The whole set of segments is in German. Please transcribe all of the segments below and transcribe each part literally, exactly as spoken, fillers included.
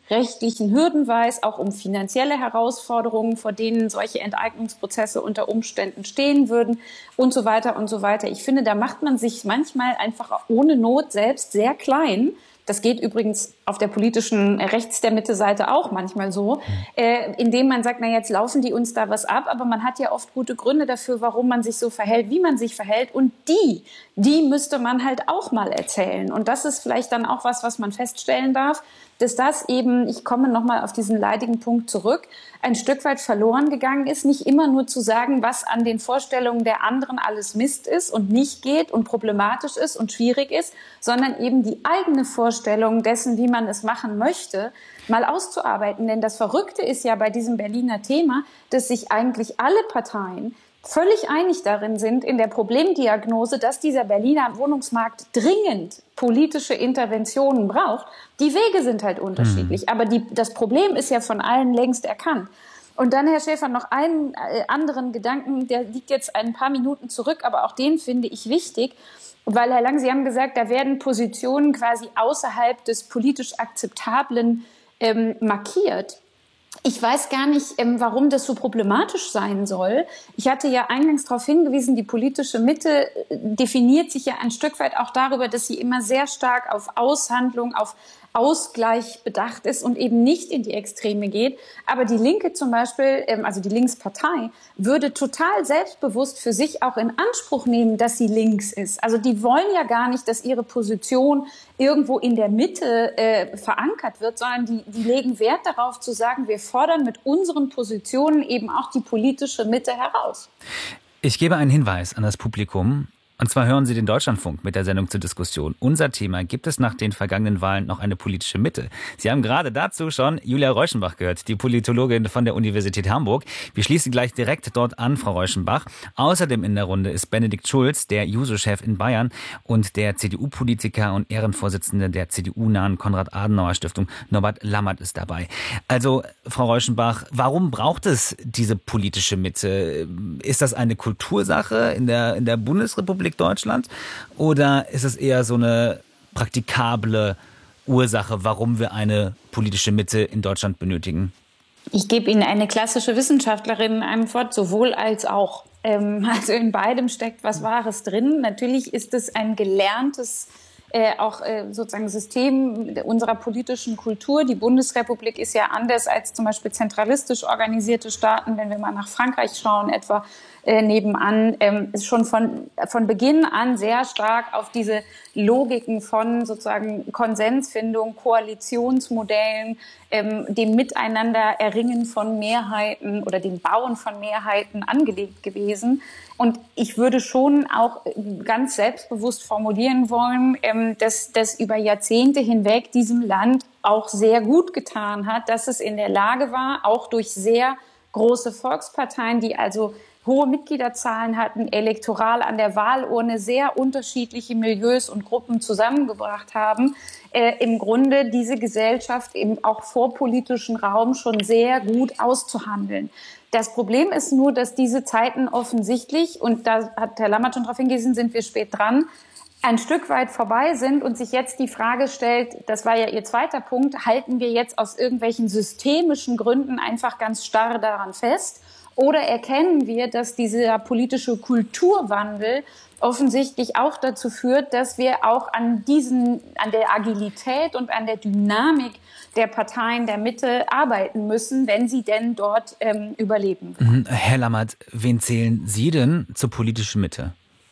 rechtlichen Hürden weiß, auch um finanzielle Herausforderungen, vor denen solche Enteignungsprozesse unter Umständen stehen würden und so weiter und so weiter. Ich finde, da macht man sich manchmal einfach ohne Not selbst sehr klein. Das geht übrigens auf der politischen rechts der Mitte-Seite auch manchmal so, äh, indem man sagt, na jetzt laufen die uns da was ab, aber man hat ja oft gute Gründe dafür, warum man sich so verhält, wie man sich verhält, und die, die müsste man halt auch mal erzählen. Und das ist vielleicht dann auch was, was man feststellen darf, dass das eben, ich komme nochmal auf diesen leidigen Punkt zurück, ein Stück weit verloren gegangen ist, nicht immer nur zu sagen, was an den Vorstellungen der anderen alles Mist ist und nicht geht und problematisch ist und schwierig ist, sondern eben die eigene Vorstellung dessen, wie man es machen möchte, mal auszuarbeiten. Denn das Verrückte ist ja bei diesem Berliner Thema, dass sich eigentlich alle Parteien völlig einig darin sind, in der Problemdiagnose, dass dieser Berliner Wohnungsmarkt dringend politische Interventionen braucht. Die Wege sind halt unterschiedlich, mhm. aber die, das Problem ist ja von allen längst erkannt. Und dann, Herr Schäfer, noch einen äh, anderen Gedanken, der liegt jetzt ein paar Minuten zurück, aber auch den finde ich wichtig, weil, Herr Lang, Sie haben gesagt, da werden Positionen quasi außerhalb des politisch Akzeptablen ähm, markiert. Ich weiß gar nicht, warum das so problematisch sein soll. Ich hatte ja eingangs darauf hingewiesen, die politische Mitte definiert sich ja ein Stück weit auch darüber, dass sie immer sehr stark auf Aushandlung, auf Ausgleich bedacht ist und eben nicht in die Extreme geht. Aber die Linke zum Beispiel, also die Linkspartei, würde total selbstbewusst für sich auch in Anspruch nehmen, dass sie links ist. Also die wollen ja gar nicht, dass ihre Position irgendwo in der Mitte äh, verankert wird, sondern die, die legen Wert darauf zu sagen, wir fordern mit unseren Positionen eben auch die politische Mitte heraus. Ich gebe einen Hinweis an das Publikum. Und zwar hören Sie den Deutschlandfunk mit der Sendung zur Diskussion. Unser Thema: Gibt es nach den vergangenen Wahlen noch eine politische Mitte? Sie haben gerade dazu schon Julia Reuschenbach gehört, die Politologin von der Universität Hamburg. Wir schließen gleich direkt dort an, Frau Reuschenbach. Außerdem in der Runde ist Benedikt Schulz, der Juso-Chef in Bayern, und der C D U-Politiker und Ehrenvorsitzende der C D U-nahen Konrad-Adenauer-Stiftung, Norbert Lammert, ist dabei. Also, Frau Reuschenbach, warum braucht es diese politische Mitte? Ist das eine Kultursache in der, in der Bundesrepublik Deutschland, oder ist es eher so eine praktikable Ursache, warum wir eine politische Mitte in Deutschland benötigen? Ich gebe Ihnen eine klassische Wissenschaftlerin Antwort, sowohl als auch. Ähm, also in beidem steckt was Wahres drin. Natürlich ist es ein gelerntes Äh, auch äh, sozusagen System unserer politischen Kultur. Die Bundesrepublik ist ja anders als zum Beispiel zentralistisch organisierte Staaten, wenn wir mal nach Frankreich schauen, etwa äh, nebenan, ähm, ist schon von, von Beginn an sehr stark auf diese Logiken von sozusagen Konsensfindung, Koalitionsmodellen, ähm, dem Miteinander Erringen von Mehrheiten oder dem Bauen von Mehrheiten angelegt gewesen. Und ich würde schon auch ganz selbstbewusst formulieren wollen, dass das über Jahrzehnte hinweg diesem Land auch sehr gut getan hat, dass es in der Lage war, auch durch sehr große Volksparteien, die also hohe Mitgliederzahlen hatten, elektoral an der Wahlurne sehr unterschiedliche Milieus und Gruppen zusammengebracht haben, äh, im Grunde diese Gesellschaft eben auch vor politischen Raum schon sehr gut auszuhandeln. Das Problem ist nur, dass diese Zeiten offensichtlich, und da hat Herr Lammert schon darauf hingewiesen, sind wir spät dran, ein Stück weit vorbei sind und sich jetzt die Frage stellt, das war ja Ihr zweiter Punkt, halten wir jetzt aus irgendwelchen systemischen Gründen einfach ganz starr daran fest, oder erkennen wir, dass dieser politische Kulturwandel offensichtlich auch dazu führt, dass wir auch an diesen, an der Agilität und an der Dynamik der Parteien der Mitte arbeiten müssen, wenn sie denn dort ähm, überleben wollen. Herr Lammert, wen zählen Sie denn zur politischen Mitte?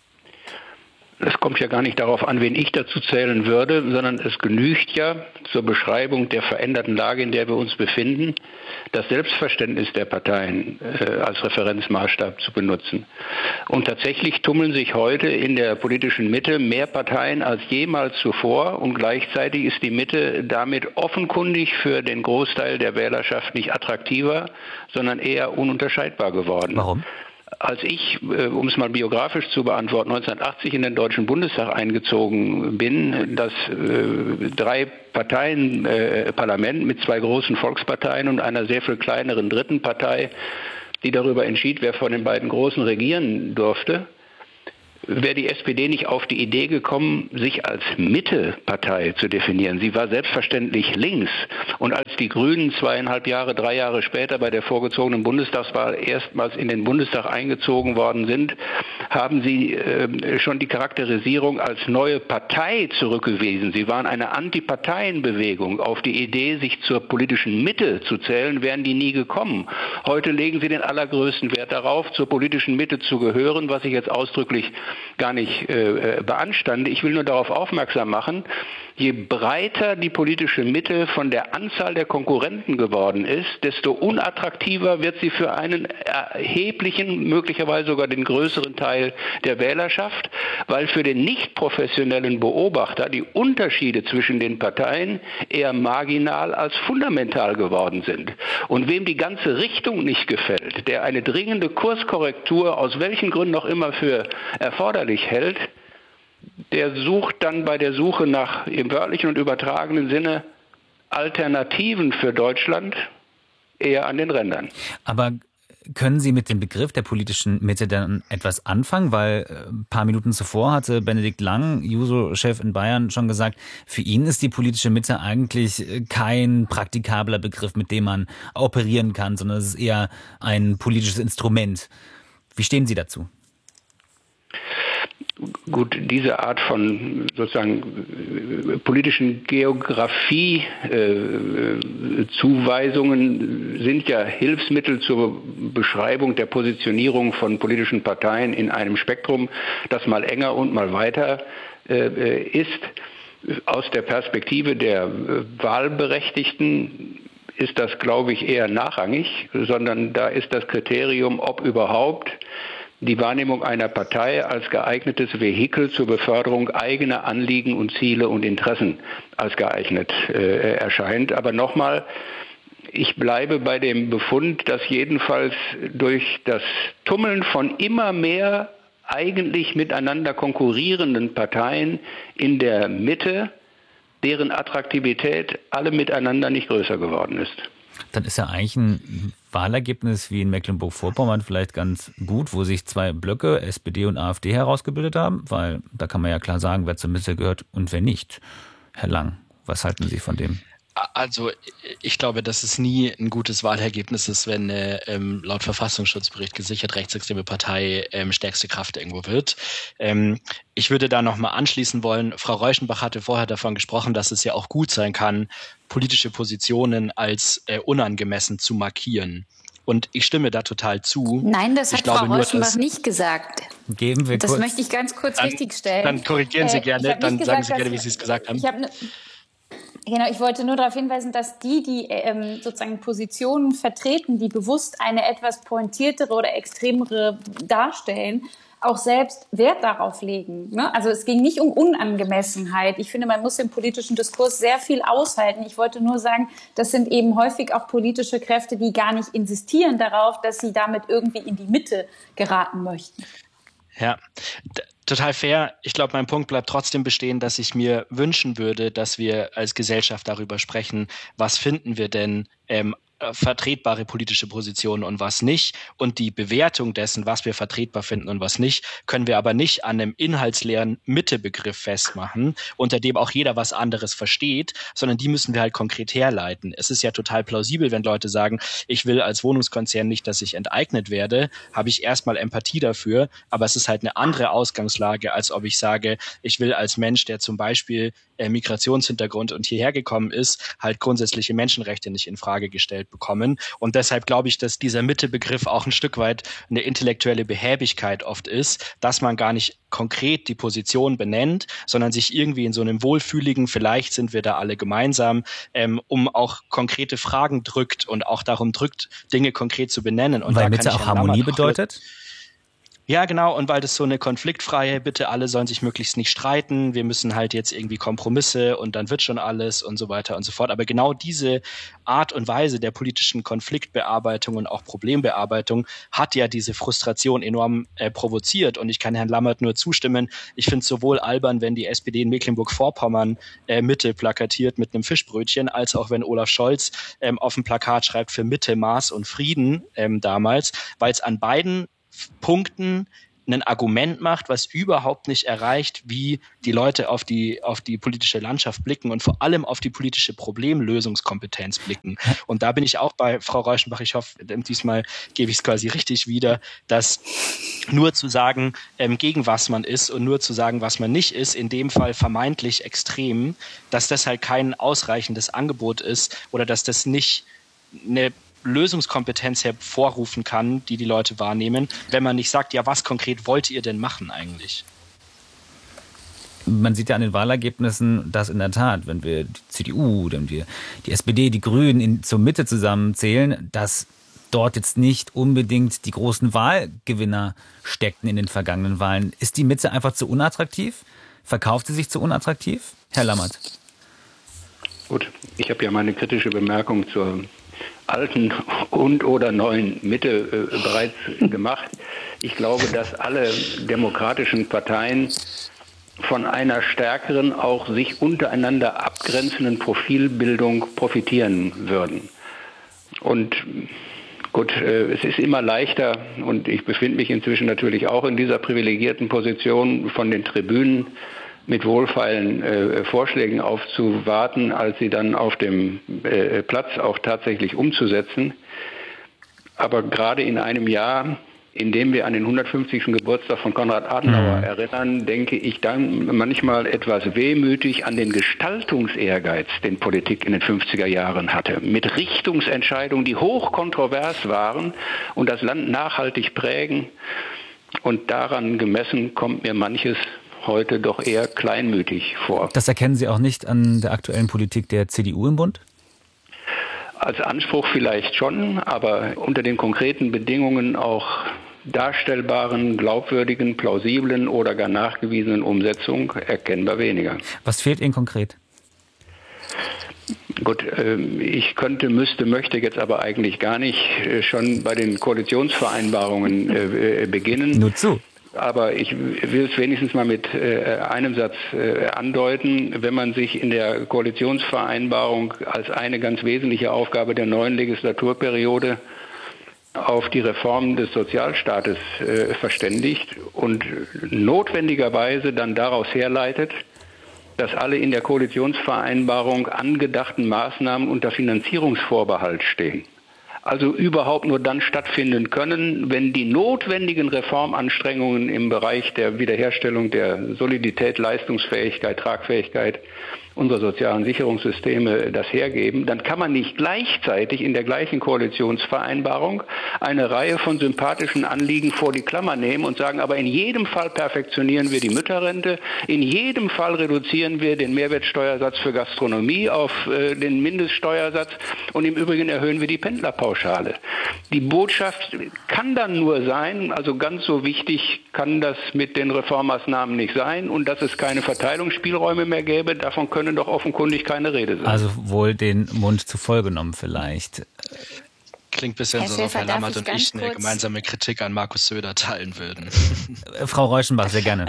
Es kommt ja gar nicht darauf an, wen ich dazu zählen würde, sondern es genügt ja zur Beschreibung der veränderten Lage, in der wir uns befinden, das Selbstverständnis der Parteien äh, als Referenzmaßstab zu benutzen. Und tatsächlich tummeln sich heute in der politischen Mitte mehr Parteien als jemals zuvor, und gleichzeitig ist die Mitte damit offenkundig für den Großteil der Wählerschaft nicht attraktiver, sondern eher ununterscheidbar geworden. Warum? Als ich, um es mal biografisch zu beantworten, neunzehnhundertachtzig in den Deutschen Bundestag eingezogen bin, das äh, drei Parteien äh, Parlament mit zwei großen Volksparteien und einer sehr viel kleineren dritten Partei, die darüber entschied, wer von den beiden Großen regieren durfte, wäre die S P D nicht auf die Idee gekommen, sich als Mittepartei zu definieren. Sie war selbstverständlich links. Und als die Grünen zweieinhalb Jahre, drei Jahre später bei der vorgezogenen Bundestagswahl erstmals in den Bundestag eingezogen worden sind, haben sie äh, schon die Charakterisierung als neue Partei zurückgewiesen. Sie waren eine Antiparteienbewegung. Auf die Idee, sich zur politischen Mitte zu zählen, wären die nie gekommen. Heute legen sie den allergrößten Wert darauf, zur politischen Mitte zu gehören, was ich jetzt ausdrücklich gar nicht äh, beanstande. Ich will nur darauf aufmerksam machen, je breiter die politische Mitte von der Anzahl der Konkurrenten geworden ist, desto unattraktiver wird sie für einen erheblichen, möglicherweise sogar den größeren Teil der Wählerschaft, weil für den nicht professionellen Beobachter die Unterschiede zwischen den Parteien eher marginal als fundamental geworden sind. Und wem die ganze Richtung nicht gefällt, der eine dringende Kurskorrektur aus welchen Gründen auch immer für erforderlich hält, der sucht dann bei der Suche nach im wörtlichen und übertragenen Sinne Alternativen für Deutschland eher an den Rändern. Aber können Sie mit dem Begriff der politischen Mitte dann etwas anfangen? Weil ein paar Minuten zuvor hatte Benedikt Lang, Juso-Chef in Bayern, schon gesagt, für ihn ist die politische Mitte eigentlich kein praktikabler Begriff, mit dem man operieren kann, sondern es ist eher ein politisches Instrument. Wie stehen Sie dazu? Gut, diese Art von sozusagen politischen Geografie-Zuweisungen äh, sind ja Hilfsmittel zur Beschreibung der Positionierung von politischen Parteien in einem Spektrum, das mal enger und mal weiter äh, ist. Aus der Perspektive der äh, Wahlberechtigten ist das, glaube ich, eher nachrangig, sondern da ist das Kriterium, ob überhaupt die Wahrnehmung einer Partei als geeignetes Vehikel zur Beförderung eigener Anliegen und Ziele und Interessen als geeignet äh, erscheint. Aber nochmal, ich bleibe bei dem Befund, dass jedenfalls durch das Tummeln von immer mehr eigentlich miteinander konkurrierenden Parteien in der Mitte, deren Attraktivität alle miteinander nicht größer geworden ist. Dann ist ja eigentlich ein Wahlergebnis wie in Mecklenburg-Vorpommern vielleicht ganz gut, wo sich zwei Blöcke, S P D und AfD, herausgebildet haben, weil da kann man ja klar sagen, wer zur Mitte gehört und wer nicht. Herr Lang, was halten Sie von dem? Also ich glaube, dass es nie ein gutes Wahlergebnis ist, wenn eine ähm, laut Verfassungsschutzbericht gesichert rechtsextreme Partei ähm, stärkste Kraft irgendwo wird. Ähm, ich würde da nochmal anschließen wollen, Frau Reuschenbach hatte vorher davon gesprochen, dass es ja auch gut sein kann, politische Positionen als äh, unangemessen zu markieren. Und ich stimme da total zu. Nein, das ich hat glaube Frau nur, Reuschenbach dass, nicht gesagt. Geben wir das kurz. möchte ich ganz kurz dann, richtigstellen. Dann korrigieren Sie äh, gerne, dann gesagt, sagen Sie gerne, wie dass, Sie es gesagt haben. Ich habe ne, Genau, ich wollte nur darauf hinweisen, dass die, die ähm, sozusagen Positionen vertreten, die bewusst eine etwas pointiertere oder extremere darstellen, auch selbst Wert darauf legen. Ne? Also es ging nicht um Unangemessenheit. Ich finde, man muss im politischen Diskurs sehr viel aushalten. Ich wollte nur sagen, das sind eben häufig auch politische Kräfte, die gar nicht insistieren darauf, dass sie damit irgendwie in die Mitte geraten möchten. Ja, d- total fair. Ich glaube, mein Punkt bleibt trotzdem bestehen, dass ich mir wünschen würde, dass wir als Gesellschaft darüber sprechen, was finden wir denn ähm, vertretbare politische Positionen und was nicht. Und die Bewertung dessen, was wir vertretbar finden und was nicht, können wir aber nicht an einem inhaltsleeren Mittebegriff festmachen, unter dem auch jeder was anderes versteht, sondern die müssen wir halt konkret herleiten. Es ist ja total plausibel, wenn Leute sagen, ich will als Wohnungskonzern nicht, dass ich enteignet werde, habe ich erstmal Empathie dafür, aber es ist halt eine andere Ausgangslage, als ob ich sage, ich will als Mensch, der zum Beispiel äh, Migrationshintergrund und hierher gekommen ist, halt grundsätzliche Menschenrechte nicht in Frage gestellt bekommen. Und deshalb glaube ich, dass dieser Mittebegriff auch ein Stück weit eine intellektuelle Behäbigkeit oft ist, dass man gar nicht konkret die Position benennt, sondern sich irgendwie in so einem wohlfühligen, vielleicht sind wir da alle gemeinsam, ähm, um auch konkrete Fragen drückt und auch darum drückt, Dinge konkret zu benennen. Und weil da Mitte kann auch Harmonie auch bedeutet? Ja, genau. Und weil das so eine konfliktfreie, bitte alle sollen sich möglichst nicht streiten, wir müssen halt jetzt irgendwie Kompromisse und dann wird schon alles und so weiter und so fort. Aber genau diese Art und Weise der politischen Konfliktbearbeitung und auch Problembearbeitung hat ja diese Frustration enorm äh, provoziert. Und ich kann Herrn Lammert nur zustimmen. Ich finde es sowohl albern, wenn die S P D in Mecklenburg-Vorpommern äh, Mitte plakatiert mit einem Fischbrötchen, als auch wenn Olaf Scholz ähm, auf dem Plakat schreibt für Mitte, Maß und Frieden ähm, damals, weil es an beiden Punkten ein Argument macht, was überhaupt nicht erreicht, wie die Leute auf die, auf die politische Landschaft blicken und vor allem auf die politische Problemlösungskompetenz blicken. Und da bin ich auch bei Frau Reuschenbach. Ich hoffe, diesmal gebe ich es quasi richtig wieder, dass nur zu sagen, ähm, gegen was man ist und nur zu sagen, was man nicht ist, in dem Fall vermeintlich extrem, dass das halt kein ausreichendes Angebot ist oder dass das nicht eine Lösungskompetenz hervorrufen kann, die die Leute wahrnehmen, wenn man nicht sagt, ja, was konkret wollt ihr denn machen eigentlich? Man sieht ja an den Wahlergebnissen, dass in der Tat, wenn wir die C D U, wenn wir die S P D, die Grünen in, zur Mitte zusammenzählen, dass dort jetzt nicht unbedingt die großen Wahlgewinner steckten in den vergangenen Wahlen. Ist die Mitte einfach zu unattraktiv? Verkauft sie sich zu unattraktiv? Herr Lammert. Gut, ich habe ja meine kritische Bemerkung zur alten und oder neuen Mitte äh, bereits gemacht. Ich glaube, dass alle demokratischen Parteien von einer stärkeren, auch sich untereinander abgrenzenden Profilbildung profitieren würden. Und gut, äh, es ist immer leichter, und ich befinde mich inzwischen natürlich auch in dieser privilegierten Position, von den Tribünen mit wohlfeilen äh, Vorschlägen aufzuwarten, als sie dann auf dem äh, Platz auch tatsächlich umzusetzen. Aber gerade in einem Jahr, in dem wir an den hundertfünfzigsten Geburtstag von Konrad Adenauer mhm. erinnern, denke ich dann manchmal etwas wehmütig an den Gestaltungsehrgeiz, den Politik in den fünfziger Jahren hatte. Mit Richtungsentscheidungen, die hochkontrovers waren und das Land nachhaltig prägen. Und daran gemessen kommt mir manches heute doch eher kleinmütig vor. Das erkennen Sie auch nicht an der aktuellen Politik der C D U im Bund? Als Anspruch vielleicht schon, aber unter den konkreten Bedingungen auch darstellbaren, glaubwürdigen, plausiblen oder gar nachgewiesenen Umsetzung erkennbar weniger. Was fehlt Ihnen konkret? Gut, ich könnte, müsste, möchte jetzt aber eigentlich gar nicht schon bei den Koalitionsvereinbarungen beginnen. Nur zu. Aber ich will es wenigstens mal mit äh, einem Satz äh, andeuten. Wenn man sich in der Koalitionsvereinbarung als eine ganz wesentliche Aufgabe der neuen Legislaturperiode auf die Reform des Sozialstaates äh, verständigt und notwendigerweise dann daraus herleitet, dass alle in der Koalitionsvereinbarung angedachten Maßnahmen unter Finanzierungsvorbehalt stehen. Also überhaupt nur dann stattfinden können, wenn die notwendigen Reformanstrengungen im Bereich der Wiederherstellung der Solidität, Leistungsfähigkeit, Tragfähigkeit unserer sozialen Sicherungssysteme das hergeben, dann kann man nicht gleichzeitig in der gleichen Koalitionsvereinbarung eine Reihe von sympathischen Anliegen vor die Klammer nehmen und sagen, aber in jedem Fall perfektionieren wir die Mütterrente, in jedem Fall reduzieren wir den Mehrwertsteuersatz für Gastronomie auf äh, den Mindeststeuersatz und im Übrigen erhöhen wir die Pendlerpauschale. Die Botschaft kann dann nur sein, also ganz so wichtig kann das mit den Reformmaßnahmen nicht sein, und dass es keine Verteilungsspielräume mehr gäbe, davon können doch offenkundig keine Rede sein. Also wohl den Mund zu voll genommen vielleicht. Klingt ein bisschen Herr so, als ob Herr Lammert und ich eine kurz gemeinsame Kritik an Markus Söder teilen würden. Frau Reuschenbach, sehr gerne.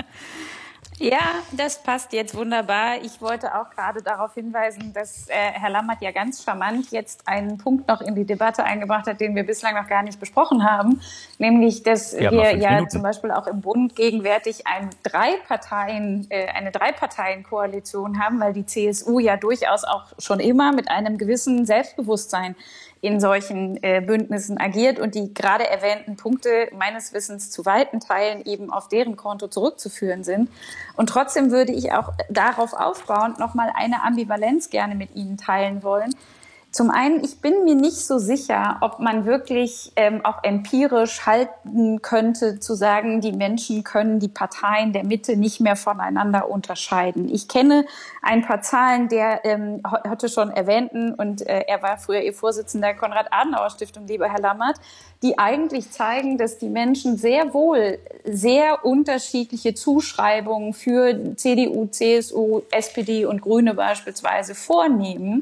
Ja, das passt jetzt wunderbar. Ich wollte auch gerade darauf hinweisen, dass äh, Herr Lammert ja ganz charmant jetzt einen Punkt noch in die Debatte eingebracht hat, den wir bislang noch gar nicht besprochen haben, nämlich, dass wir, wir ja Minuten. zum Beispiel auch im Bund gegenwärtig ein Drei-Parteien, äh, eine Drei-Parteien-Koalition haben, weil die C S U ja durchaus auch schon immer mit einem gewissen Selbstbewusstsein in solchen äh, Bündnissen agiert und die gerade erwähnten Punkte meines Wissens zu weiten Teilen eben auf deren Konto zurückzuführen sind. Und trotzdem würde ich auch darauf aufbauend nochmal eine Ambivalenz gerne mit Ihnen teilen wollen. Zum einen, ich bin mir nicht so sicher, ob man wirklich ähm, auch empirisch halten könnte, zu sagen, die Menschen können die Parteien der Mitte nicht mehr voneinander unterscheiden. Ich kenne ein paar Zahlen der ähm, heute schon erwähnten, und äh, er war früher Ihr Vorsitzender der Konrad-Adenauer-Stiftung, lieber Herr Lammert, die eigentlich zeigen, dass die Menschen sehr wohl sehr unterschiedliche Zuschreibungen für C D U, C S U, S P D und Grüne beispielsweise vornehmen.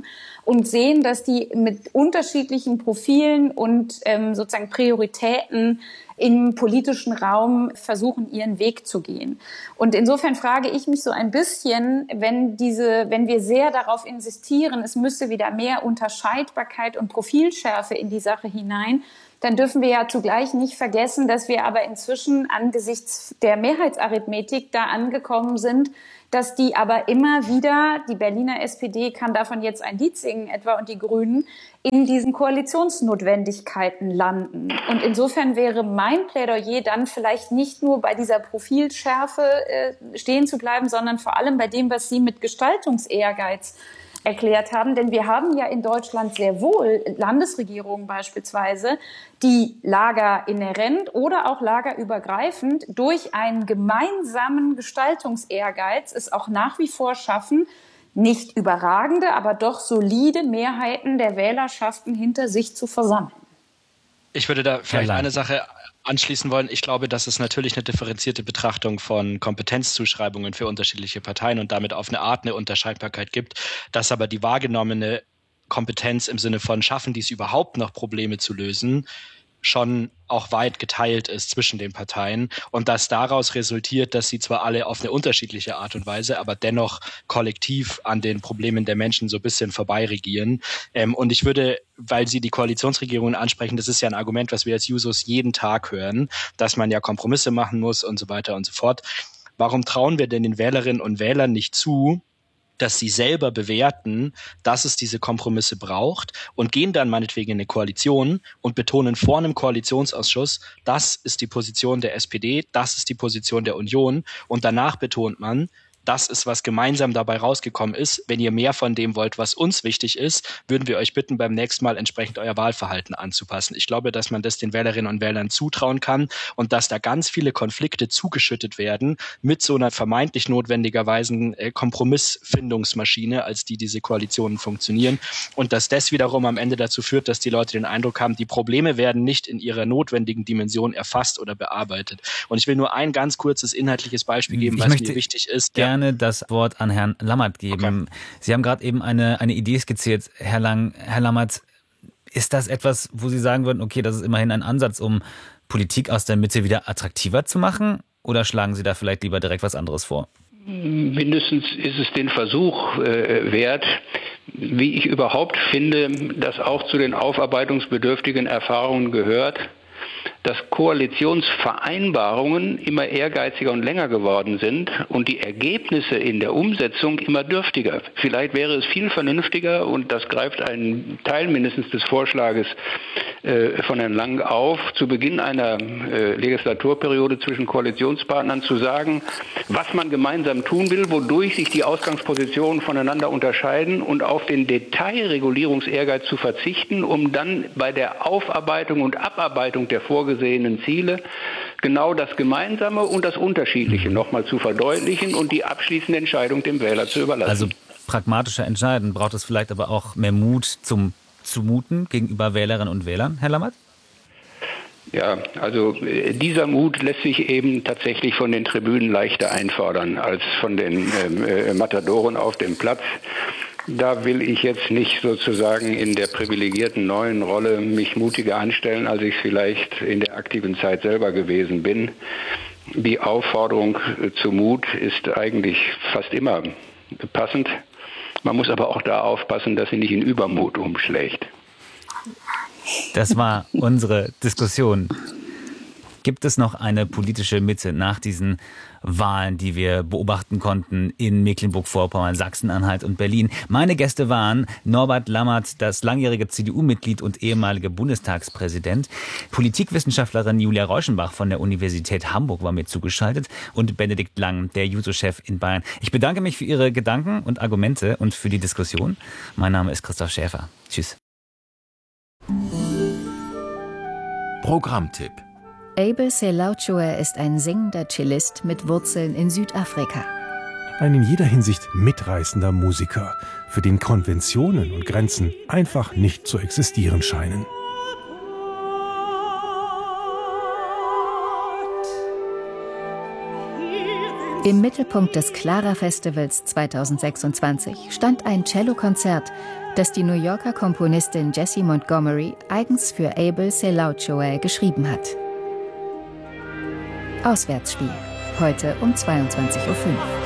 und sehen, dass die mit unterschiedlichen Profilen und ähm, sozusagen Prioritäten im politischen Raum versuchen, ihren Weg zu gehen. Und insofern frage ich mich so ein bisschen, wenn diese, wenn wir sehr darauf insistieren, es müsse wieder mehr Unterscheidbarkeit und Profilschärfe in die Sache hinein, dann dürfen wir ja zugleich nicht vergessen, dass wir aber inzwischen angesichts der Mehrheitsarithmetik da angekommen sind, dass die aber immer wieder, die Berliner S P D kann davon jetzt ein Lied singen etwa und die Grünen, in diesen Koalitionsnotwendigkeiten landen. Und insofern wäre mein Plädoyer dann vielleicht nicht nur bei dieser Profilschärfe äh, stehen zu bleiben, sondern vor allem bei dem, was Sie mit Gestaltungsehrgeiz erklärt haben. Denn wir haben ja in Deutschland sehr wohl Landesregierungen beispielsweise, die lagerinhärent oder auch lagerübergreifend durch einen gemeinsamen Gestaltungsehrgeiz es auch nach wie vor schaffen, nicht überragende, aber doch solide Mehrheiten der Wählerschaften hinter sich zu versammeln. Ich würde da vielleicht eine Sache anschließen wollen. Ich glaube, dass es natürlich eine differenzierte Betrachtung von Kompetenzzuschreibungen für unterschiedliche Parteien und damit auf eine Art eine Unterscheidbarkeit gibt, dass aber die wahrgenommene Kompetenz im Sinne von schaffen, dies überhaupt noch Probleme zu lösen, schon auch weit geteilt ist zwischen den Parteien und dass daraus resultiert, dass sie zwar alle auf eine unterschiedliche Art und Weise, aber dennoch kollektiv an den Problemen der Menschen so ein bisschen vorbei regieren. Ähm, und ich würde, weil Sie die Koalitionsregierungen ansprechen, das ist ja ein Argument, was wir als Jusos jeden Tag hören, dass man ja Kompromisse machen muss und so weiter und so fort. Warum trauen wir denn den Wählerinnen und Wählern nicht zu, dass sie selber bewerten, dass es diese Kompromisse braucht und gehen dann meinetwegen in eine Koalition und betonen vor einem Koalitionsausschuss, das ist die Position der S P D, das ist die Position der Union und danach betont man, das ist, was gemeinsam dabei rausgekommen ist. Wenn ihr mehr von dem wollt, was uns wichtig ist, würden wir euch bitten, beim nächsten Mal entsprechend euer Wahlverhalten anzupassen. Ich glaube, dass man das den Wählerinnen und Wählern zutrauen kann und dass da ganz viele Konflikte zugeschüttet werden mit so einer vermeintlich notwendigerweise äh, Kompromissfindungsmaschine, als die diese Koalitionen funktionieren. Und dass das wiederum am Ende dazu führt, dass die Leute den Eindruck haben, die Probleme werden nicht in ihrer notwendigen Dimension erfasst oder bearbeitet. Und ich will nur ein ganz kurzes inhaltliches Beispiel geben, was mir wichtig ist. Gerne das Wort an Herrn Lammert geben. Okay. Sie haben gerade eben eine, eine Idee skizziert, Herr Lang. Herr Lammert, ist das etwas, wo Sie sagen würden, okay, das ist immerhin ein Ansatz, um Politik aus der Mitte wieder attraktiver zu machen? Oder schlagen Sie da vielleicht lieber direkt was anderes vor? Mindestens ist es den Versuch äh, wert, wie ich überhaupt finde, dass auch zu den aufarbeitungsbedürftigen Erfahrungen gehört, dass Koalitionsvereinbarungen immer ehrgeiziger und länger geworden sind und die Ergebnisse in der Umsetzung immer dürftiger. Vielleicht wäre es viel vernünftiger, und das greift einen Teil mindestens des Vorschlages äh, von Herrn Lang auf, zu Beginn einer äh, Legislaturperiode zwischen Koalitionspartnern zu sagen, was man gemeinsam tun will, wodurch sich die Ausgangspositionen voneinander unterscheiden und auf den Detailregulierungsehrgeiz zu verzichten, um dann bei der Aufarbeitung und Abarbeitung der vorgesehenen Ziele genau das Gemeinsame und das Unterschiedliche nochmal zu verdeutlichen und die abschließende Entscheidung dem Wähler zu überlassen. Also pragmatischer entscheiden, braucht es vielleicht aber auch mehr Mut zum Zumuten gegenüber Wählerinnen und Wählern, Herr Lammert? Ja, also dieser Mut lässt sich eben tatsächlich von den Tribünen leichter einfordern als von den äh, Matadoren auf dem Platz. Da will ich jetzt nicht sozusagen in der privilegierten neuen Rolle mich mutiger anstellen, als ich es vielleicht in der aktiven Zeit selber gewesen bin. Die Aufforderung zu Mut ist eigentlich fast immer passend. Man muss aber auch da aufpassen, dass sie nicht in Übermut umschlägt. Das war unsere Diskussion. Gibt es noch eine politische Mitte nach diesen Wahlen, die wir beobachten konnten in Mecklenburg-Vorpommern, Sachsen-Anhalt und Berlin? Meine Gäste waren Norbert Lammert, das langjährige C D U-Mitglied und ehemalige Bundestagspräsident, Politikwissenschaftlerin Julia Reuschenbach von der Universität Hamburg war mir zugeschaltet und Benedikt Lang, der Juso-Chef in Bayern. Ich bedanke mich für Ihre Gedanken und Argumente und für die Diskussion. Mein Name ist Christoph Schäfer. Tschüss. Programmtipp: Abel Selauchue ist ein singender Cellist mit Wurzeln in Südafrika. Ein in jeder Hinsicht mitreißender Musiker, für den Konventionen und Grenzen einfach nicht zu existieren scheinen. Im Mittelpunkt des Clara Festivals zweitausendsechsundzwanzig stand ein Cellokonzert das die New Yorker Komponistin Jessie Montgomery eigens für Abel Selauchoer geschrieben hat. Auswärtsspiel, heute um zweiundzwanzig Uhr fünf.